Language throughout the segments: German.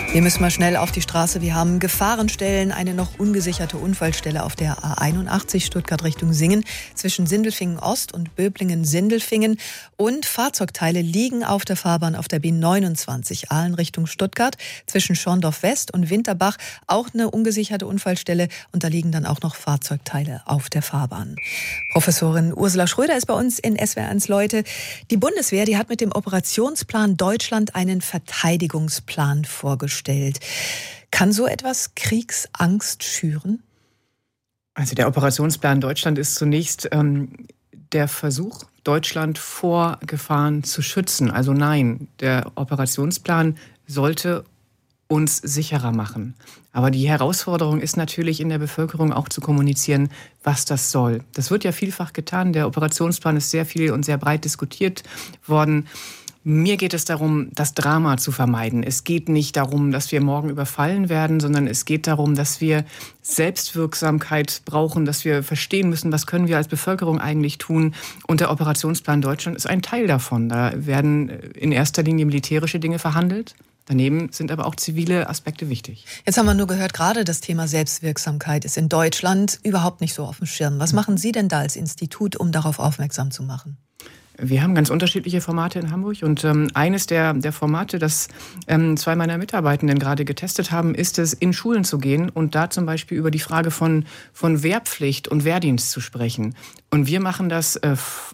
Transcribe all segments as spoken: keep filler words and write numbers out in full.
Wir müssen mal schnell auf die Straße. Wir haben Gefahrenstellen, eine noch ungesicherte Unfallstelle auf der A einundachtzig Stuttgart Richtung Singen zwischen Sindelfingen Ost und Böblingen-Sindelfingen. Und Fahrzeugteile liegen auf der Fahrbahn auf der B neunundzwanzig Aalen Richtung Stuttgart zwischen Schorndorf West und Winterbach. Auch eine ungesicherte Unfallstelle und da liegen dann auch noch Fahrzeugteile auf der Fahrbahn. Professorin Ursula Schröder ist bei uns in S W R eins Leute. Die Bundeswehr, die hat mit dem Operationsplan Deutschland einen Verteidigungsplan vorgestellt. Kann so etwas Kriegsangst schüren? Also der Operationsplan Deutschland ist zunächst ähm, der Versuch, Deutschland vor Gefahren zu schützen. Also nein, der Operationsplan sollte uns sicherer machen. Aber die Herausforderung ist natürlich in der Bevölkerung auch zu kommunizieren, was das soll. Das wird ja vielfach getan. Der Operationsplan ist sehr viel und sehr breit diskutiert worden. Mir geht es darum, das Drama zu vermeiden. Es geht nicht darum, dass wir morgen überfallen werden, sondern es geht darum, dass wir Selbstwirksamkeit brauchen, dass wir verstehen müssen, was können wir als Bevölkerung eigentlich tun. Und der Operationsplan Deutschland ist ein Teil davon. Da werden in erster Linie militärische Dinge verhandelt. Daneben sind aber auch zivile Aspekte wichtig. Jetzt haben wir nur gehört, gerade das Thema Selbstwirksamkeit ist in Deutschland überhaupt nicht so auf dem Schirm. Was machen Sie denn da als Institut, um darauf aufmerksam zu machen? Wir haben ganz unterschiedliche Formate in Hamburg und ähm, eines der, der Formate, das ähm, zwei meiner Mitarbeitenden gerade getestet haben, ist es, in Schulen zu gehen und da zum Beispiel über die Frage von, von Wehrpflicht und Wehrdienst zu sprechen. Und wir machen das äh,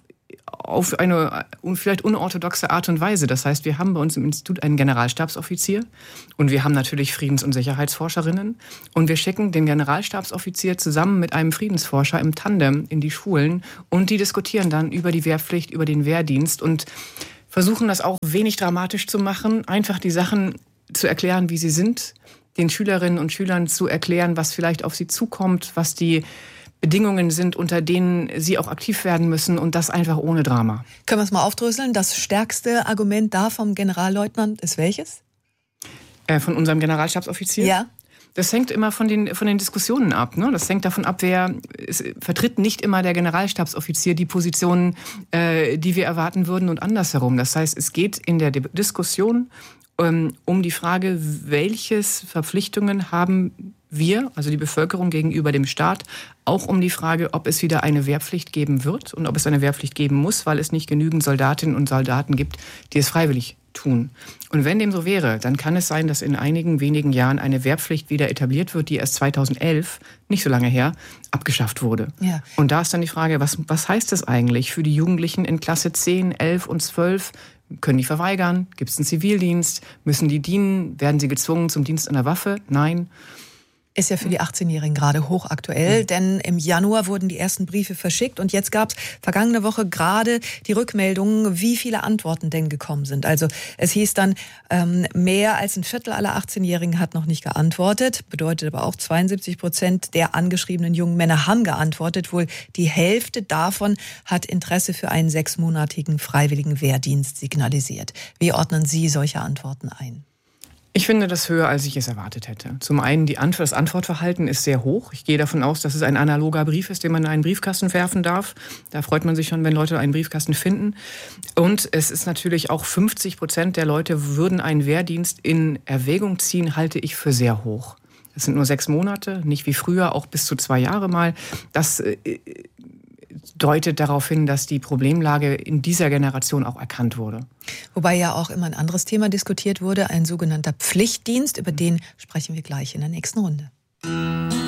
auf eine vielleicht unorthodoxe Art und Weise. Das heißt, wir haben bei uns im Institut einen Generalstabsoffizier und wir haben natürlich Friedens- und Sicherheitsforscherinnen und wir schicken den Generalstabsoffizier zusammen mit einem Friedensforscher im Tandem in die Schulen und die diskutieren dann über die Wehrpflicht, über den Wehrdienst und versuchen das auch wenig dramatisch zu machen, einfach die Sachen zu erklären, wie sie sind, den Schülerinnen und Schülern zu erklären, was vielleicht auf sie zukommt, was die Bedingungen sind, unter denen sie auch aktiv werden müssen und das einfach ohne Drama. Können wir es mal aufdröseln? Das stärkste Argument da vom Generalleutnant ist welches? Äh, von unserem Generalstabsoffizier? Ja. Das hängt immer von den, von den Diskussionen ab. Ne? Das hängt davon ab, wer es vertritt nicht immer der Generalstabsoffizier die Positionen, äh, die wir erwarten würden und andersherum. Das heißt, es geht in der Diskussion ähm, um die Frage, welches Verpflichtungen haben wir, also die Bevölkerung gegenüber dem Staat, auch um die Frage, ob es wieder eine Wehrpflicht geben wird und ob es eine Wehrpflicht geben muss, weil es nicht genügend Soldatinnen und Soldaten gibt, die es freiwillig tun. Und wenn dem so wäre, dann kann es sein, dass in einigen wenigen Jahren eine Wehrpflicht wieder etabliert wird, die erst zweitausendelf, nicht so lange her, abgeschafft wurde. Ja. Und da ist dann die Frage, was, was heißt das eigentlich für die Jugendlichen in Klasse zehn, elf und zwölf? Können die verweigern? Gibt es einen Zivildienst? Müssen die dienen? Werden sie gezwungen zum Dienst an der Waffe? Nein. Ist ja für die achtzehnjährigen gerade hochaktuell, mhm. denn im Januar wurden die ersten Briefe verschickt und jetzt gab es vergangene Woche gerade die Rückmeldungen, wie viele Antworten denn gekommen sind. Also es hieß dann, ähm, mehr als ein Viertel aller achtzehnjährigen hat noch nicht geantwortet, bedeutet aber auch zweiundsiebzig Prozent der angeschriebenen jungen Männer haben geantwortet. Wohl die Hälfte davon hat Interesse für einen sechsmonatigen freiwilligen Wehrdienst signalisiert. Wie ordnen Sie solche Antworten ein? Ich finde das höher, als ich es erwartet hätte. Zum einen, die Antwort, das Antwortverhalten ist sehr hoch. Ich gehe davon aus, dass es ein analoger Brief ist, den man in einen Briefkasten werfen darf. Da freut man sich schon, wenn Leute einen Briefkasten finden. Und es ist natürlich auch fünfzig Prozent der Leute würden einen Wehrdienst in Erwägung ziehen, halte ich für sehr hoch. Das sind nur sechs Monate, nicht wie früher, auch bis zu zwei Jahre mal. Das äh, deutet darauf hin, dass die Problemlage in dieser Generation auch erkannt wurde. Wobei ja auch immer ein anderes Thema diskutiert wurde, ein sogenannter Pflichtdienst, über den sprechen wir gleich in der nächsten Runde.